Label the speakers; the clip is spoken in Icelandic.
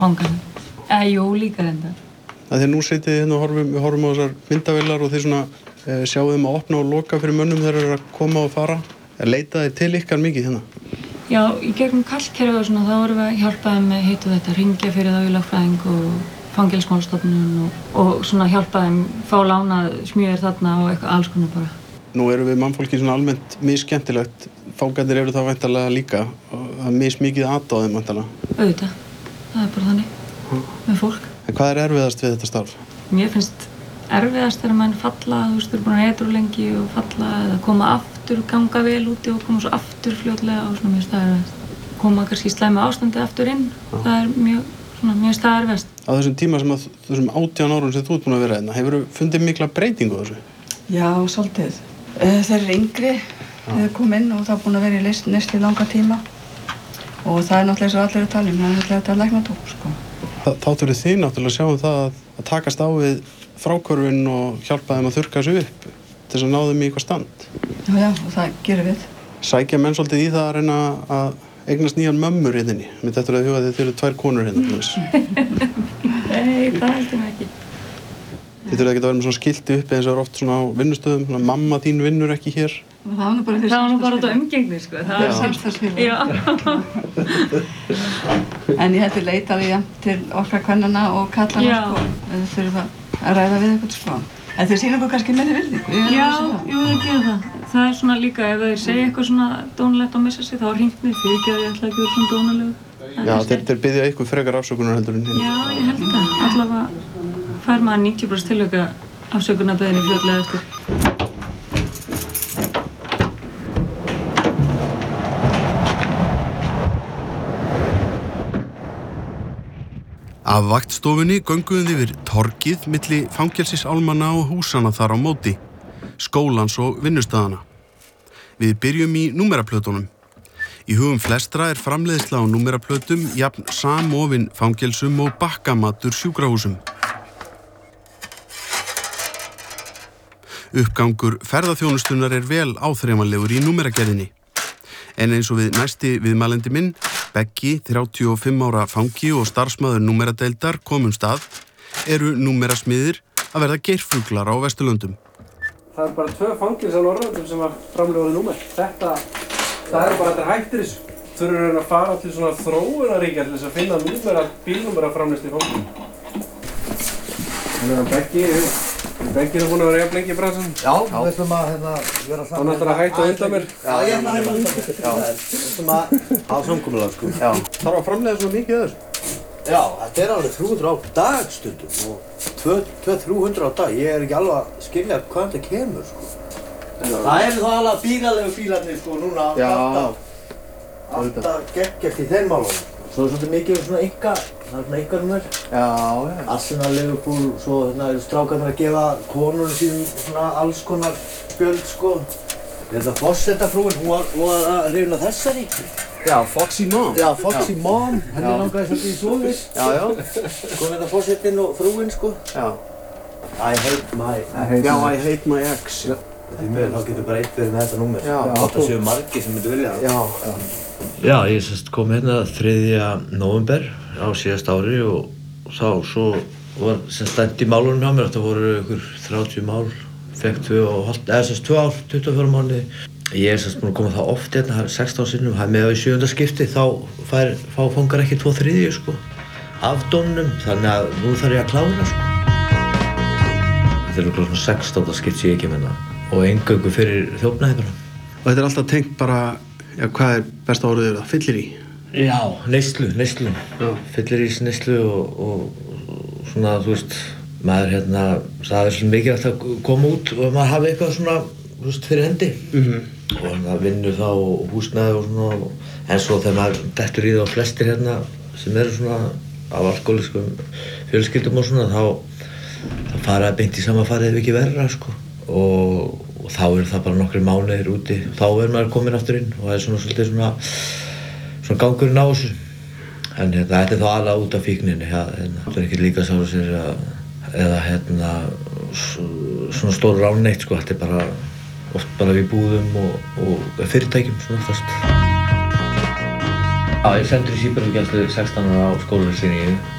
Speaker 1: fanganum. Jú, líka reyndar.
Speaker 2: Þegar nú sitið hérna og horfum á þessar myndavélar og þið svona sjáum að opna og loka fyrir mönnum þegar þeir eru að koma og fara. Leita þið til ykkar mikið hérna?
Speaker 1: Já, í gegnum kallkerfi og svona, þá vorum við að hjálpa þeim með hitt og þetta, hringja fyrir þá í lögfræðing og fangelsismálastofnun og svona hjálpa þeim, fá lánað smjör þarna og eitthvað alls konar bara.
Speaker 2: Nú erum við mannfólki svona almennt misskemmtilegt. Fangarnir eru það væntanlega líka. Það er mismikið at á þeim væntanlega.
Speaker 1: Auðvitað. Það er bara þannig. Með fólk.
Speaker 2: En hvað er erfiðast við þetta starf?
Speaker 1: Mér finnst erfiðast þegar menn falla, þú veist, þú eru búin að edru lengi og falla eða koma aftur, ganga vel úti og koma svo aftur fljótlega og svona, mér finnst það erfiðast. Koma kannski í slæmu ástandi aftur inn. Það er mjög, svona, mér finnst það erfiðast. Á þessum tíma þessum 18 árum sem þú ert búin að vera hérna, hefurðu fundið mikla breytingu á þessu?
Speaker 3: Já, svolítið. Þeir eru yngri, þeir kom inn og það er búin að vera í neyslu í langa tíma og það er náttúrulega eins og allir að tala það er náttúrulega þetta læknadóp, sko.
Speaker 2: Þá þurfið þið náttúrulega að sjá það að takast á við fráhvörfin og hjálpa þeim að þurrka þessu upp til þess að ná þeim í eitthvað stand.
Speaker 3: Já, og það gerum við.
Speaker 2: Sækja menn svolítið í það að reyna að eignast nýjan mömmur hérna. Mér dettur að huga þið eru 2 konur hérna.
Speaker 1: Nei, það heldur mig ekki.
Speaker 2: Þið þurfið ekki að vera með svona skilti uppi eins og er oft svona á vinnustöðum, svona mamma þín vinnur ekki hér.
Speaker 3: Það var nú bara
Speaker 1: út á umgengni, sko. Það
Speaker 3: var samstarfsfélag. Já. En ég heldur leitaði til okkar kvennanna og kallana, sko. Þau þurfa að ræða við eitthvað, sko. En þeir sýna okkur kannski minni virðingu.
Speaker 1: Já, jú, það gerir það. Það er svona líka, ef þeir segja eitthvað svona dónalegt og missa sig, þá hringt mér fyrir ekki að ég ætla ekki að vera svona dónalegu.
Speaker 2: Já, þeir biðja ykkur frekar afsökunar heldur en hinn.
Speaker 1: Já, ég held það. Allavega fær maður 90% tilvika afsökunarbeiðni fljótlega eftir.
Speaker 2: Af vaktstofunni gönguðum við yfir torgið milli fangelsisálmanna og húsana þar á móti, skólans og vinnustæðana. Við byrjum í númeraplötunum. Í hugum flestra er framleiðsla á númeraplötum jafn samofin fangelsum og bakkamatur sjúkrahúsum. Uppgangur ferðaþjónustunnar er vel áþreifanlegur í númeragerðinni. En eins og við næsti viðmælendi minn, Beggi, 35 ára fangi og starfsmaður númeradeildar komum stað, eru númerasmiðir að verða geirfuglar á Vesturlöndum.
Speaker 4: Það er bara 2 fangelsar á Norðurlöndum sem að framleiða númer. Það er bara þetta hættir þessu. Þurfum að fara til svona þróunaríkja til þess að finna bílnúmeraframleiðslu í fangum. Þannig að Beggi er búin að vera jafn lengi í bransanum.
Speaker 5: Já, við ætlum að vera saman.
Speaker 4: Hann ætlar að hætta undan mér.
Speaker 5: Já, ég ætla að hætta undan mér. Já, við ætlum að hafa samkomulag, sko. Já.
Speaker 2: Þarf að framleiða svona mikið af þessu?
Speaker 5: Já, þetta er alveg 300 á dag stundum og 200-300 á dag. Ég er ekki alveg að skilja hvaðan þetta kemur, sko. Það eru þá alveg bílalegu bílarnir, sko, núna. Alltaf geggjast í þeim málunum. Svo er svolítið mikið svona það er svona einkanúmer. Já. Arsenal, Liverpool, svo eru strákarnir að gefa konunum sínum svona alls konar spjöld, sko. Þetta forsetafrúin, hún var að reyna þessari.
Speaker 2: Já, Foxy Mom.
Speaker 5: Já, Foxy Mom. Henni langaði svolítið í svoleiðis.
Speaker 2: Já.
Speaker 5: Kom þetta forsetinn og frúin, sko.
Speaker 2: Já.
Speaker 5: I hate my ex. Þá getur bara eitt verið með þetta númer. Já. Það séu margir sem myndu vilja það.
Speaker 2: Já.
Speaker 6: Já, ég kom hérna 3. nóvember á síðast ári og svo var stend í málunum hjá mér. Það voru ykkur 30 mál, fekk 2 ár, 24 mánuði. Ég er búin að koma það oft hérna, 16 sinnum, með á í 7. skipti, þá fá fangar ekki 2/3, sko, af dómnum, þannig að nú þarf ég að klára, sko. Þetta er svona 16. skipti sem ég kem hérna og eingöngu fyrir þjófnaðingunum.
Speaker 2: Og þetta er alltaf tengt bara, já, hvað er besta orðið það? Fyllirí?
Speaker 6: Já, neyslu. Fyllirísneyslu og svona, þú veist, maður það er svona mikilvægt að koma út og maður hafi eitthvað svona, þú veist, fyrir hendi. Og vinnur þá húsnæði og svona, en svo þegar maður dettur í það og flestir sem eru svona af alkohóliskum fjölskyldum og svona, þá fara beint í sama farið ef ekki verra, sko. Og þá það bara nokkrir mánuðir úti. Þá maður kominn aftur inn og það er svolítið svona gangurinn á þessu. En þetta er þá alveg út af fíkninni. Þetta er ekki líka sá sér eða svona stór ráneitt, sko. Þetta er bara oft bara í búðum og fyrirtækjum svona oftast. Já, ég sendur í síbergæslu 16 ára á skólaverðsynningu